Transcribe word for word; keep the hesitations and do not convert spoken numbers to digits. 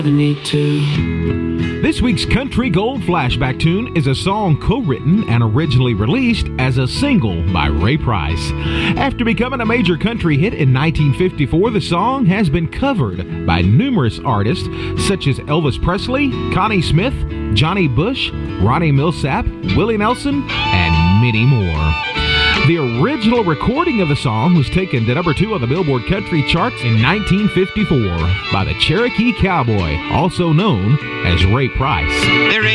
Need to. This week's Country Gold Flashback Tune is a song co-written and originally released as a single by Ray Price. After becoming a major country hit in nineteen fifty-four, the song has been covered by numerous artists such as Elvis Presley, Connie Smith, Johnny Bush, Ronnie Millsap, Willie Nelson, and many more. The original recording of the song was taken to number two on the Billboard Country charts in nineteen fifty-four by the Cherokee Cowboy, also known as Ray Price.